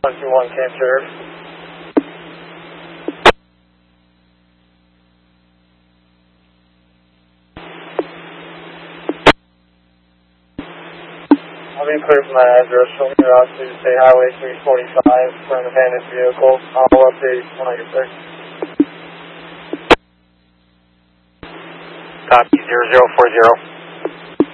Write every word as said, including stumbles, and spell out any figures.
one two one, Camp Sheriff. I'll be clear from that address. Show me your route to State Highway three forty-five for an abandoned vehicle. I'll update when I get there. Copy, zero zero four zero.